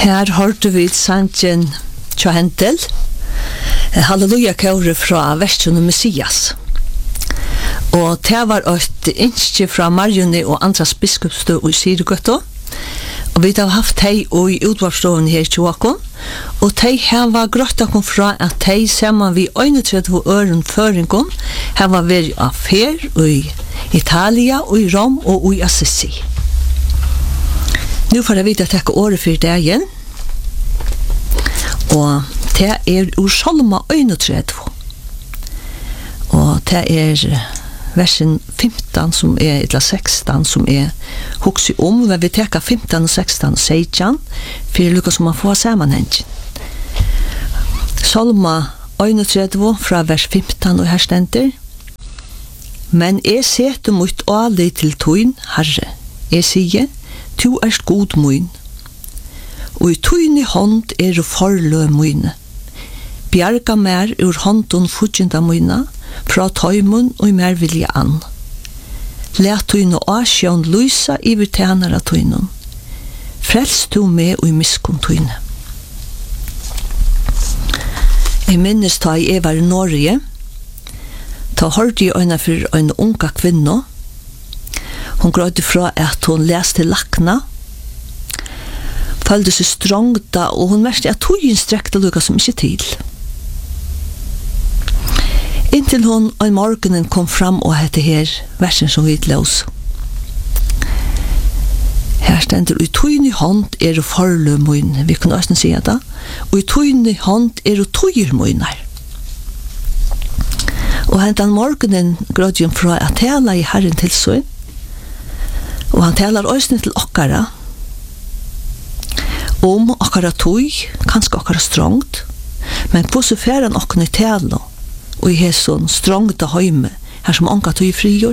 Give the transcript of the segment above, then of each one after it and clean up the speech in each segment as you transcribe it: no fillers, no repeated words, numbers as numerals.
Her hørte vi sangen Tja Hentel, Halleluja kåre fra Versjon og Messias. Og det var et innskje fra Marjoni og Andras biskupstø i Sirgøtta. Og vi har haft teg i utvarstoven her i Tjoakon. Og teg her var grått akon fra at teg sammen vi 31 øren føringen her var vi av her i Italia, og i Rom og i Assisi. Nu får jeg vite at jeg ikke året for det igjen. Og det ur Salma 31. Og det versen 15 som eller 16 som hugsi men vi teker 15 og 16 og 16 for lukka som man får sammenhengen. Salma 31 fra vers 15 og her stender: Men sete mot alle til tøyn, Herre. Sier, tu erst god mun. Og i tøyn i hånd forlø mune. Bjarga mer ur hånden futjenda muna, fra tøymun og mer vilja an. Læt tøyn og asjån lysa iver tænara tøynun. Frels tu med og i miskun tøyne. Jeg minnes da jeg var i Norge, da hørte jeg øyne for en unga kvinne. Hun grøyde fra at hun leste lakna, følte seg strångta, og hun merkte at tøyen strekte lukka som ikke til. Inntil hun en morgenen kom fram og hette her versen som vi løs. Her stender, i tøyen i hånd forlø møyne, vi kan også si det, og i tøyen i hånd tøyer møyner. Og hentan morgenen grød han fra at tala i Herren til søn, og han talar også til okkara, okkara tøy, kanskje okkara strongt, men på så fer han okkara tala, og i hesson strongta høyme, her som onka tøy frigjør.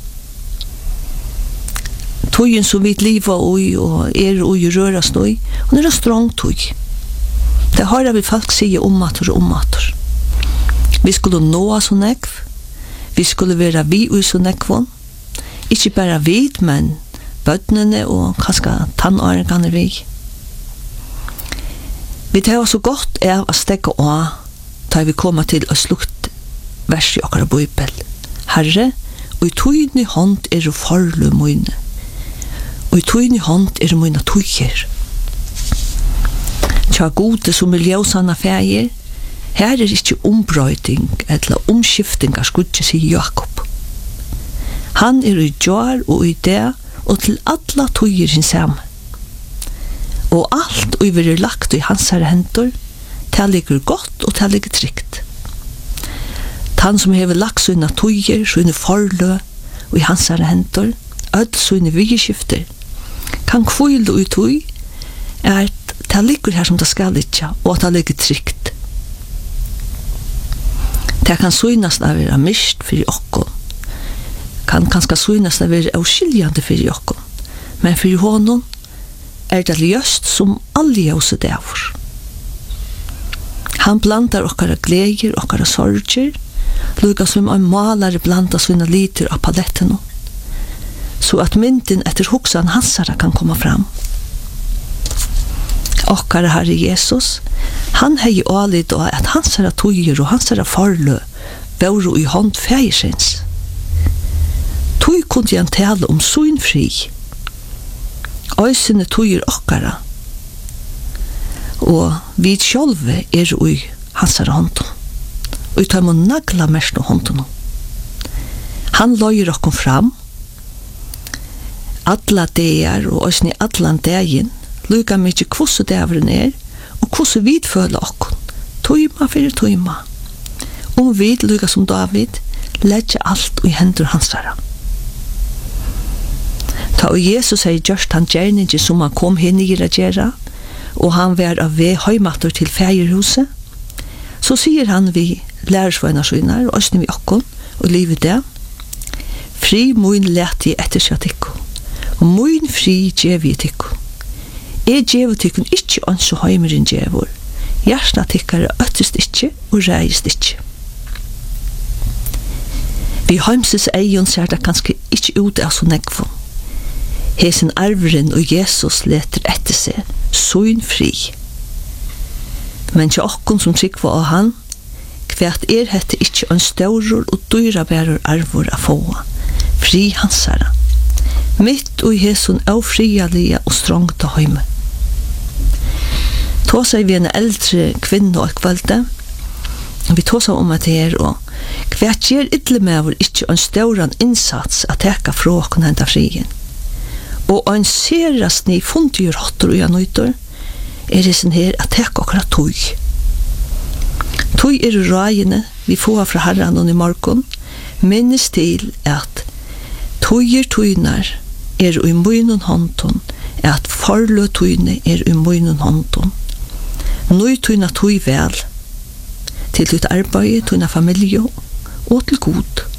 Tøyen som vi liva ui, og rørast ui, og en strong tøy. Det har vi folk sige ommater og ommater. Vi skulle nå så nekv, vi skulle være vi ui så nekvån, ikke bare vi, men bøtnene og kanskje tannårene vi. Vi tar så godt av å stekke av, da vi kommer til å slutte vers i okkara bøybel. Herre, og i tøyne hånd forlø møyne, og i tøyne hånd møyne tøyer. Tja gode som ljøsane feir, her ikke ombrøyding eller omskifting av skudje, sier Jakob. Han i jar og i det, og til alla tøyer sin samme. Og alt og vi lagt i hans herre hentor, det ligger godt og det ligger trygt. Han som hever lagt sine tøyer, sine forlø, og i hans herre hentor, ødd sine vigeskifter, kan kvile ut tøy, at det ligger her som det skal ikke, og at det ligger trygt. Det kan synast av være mist for okkom, kan kanskje synast av være avskiljande for okkom, men for honom det ljøst som alle ljøse derfor. Han blandar okkara gleder, okkara sorger, lukka som en malare blandar sina liter av paletten, så at mynden etter hoksan hansara kan komma fram. Okkara Herre Jesus, han hei ålid og at hansara tøyer og hansara forlø våru i hånd feiersins. Tøy kunne han tale om søyn fri, øysene tøyer okkara, og vi sjálve ui hansara hånden, og vi tar må nagla mest av hånden. Han løyer okkom fram, alla deir og øysene allan degin, lukka mykje kvose dævren og kvose vi føler okkom, tøyma fyrir tøyma. Vi lukka som David, leggja alt i hendur hansara. Ta og Jesus gjørst han gjerningi som han kom hen i gjerra, og han var av ved høymatter til feierhuset, så sier han vi lærersvøyna skynar, og østene vi okkom, og livet det, fri mun leti etter seg tikko, og mun fri djevi tikko. Djevi tikko ikkje anso høymerin djevor, hjertna tikkare øttest ikkje, og reist ikkje. Vi heimses eion ser det kanskje ikkje ut av så nekvån. Hesen arveren og Jesus leter etter seg, sånn fri. Men til okkon som tryggva av han, kvært hette ikkje en større og dyrabærer arvor av få, fri hansara. Mitt og Jesun avfrialige og strångta høyme. Tåsa vi en eldre kvinne og kvalde. Vi tåsa om at det og kvært gjer idle med vår ikkje en større innsats at teka fra åkken henta frien. Og en serast ni fundgjør hotter og janøytor det sin her at teka akkurat tog. Tog rajene vi får fra herran og i morgon, minnes til at tøynar i munnen håndton, at forlø tøyne i munnen håndton. Nøy tøyna tøy vel, til ditt arbeid, tøyna familie og til god.